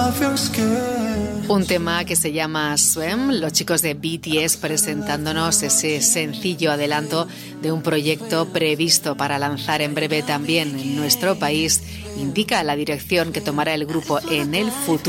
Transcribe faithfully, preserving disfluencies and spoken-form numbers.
Un tema que se llama Swim, los chicos de B T S presentándonos ese sencillo adelanto de un proyecto previsto para lanzar en breve también en nuestro país. Indica la dirección que tomará el grupo en el futuro.